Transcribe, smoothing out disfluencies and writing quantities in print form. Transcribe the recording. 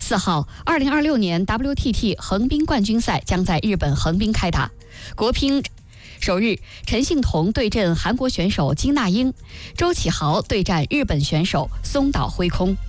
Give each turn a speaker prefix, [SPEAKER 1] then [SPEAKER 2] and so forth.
[SPEAKER 1] 4号，2026年 WTT 横滨冠军赛将在日本横滨开打。国乒首日，陈幸同对阵韩国选手金娜英，周启豪对战日本选手松岛辉空。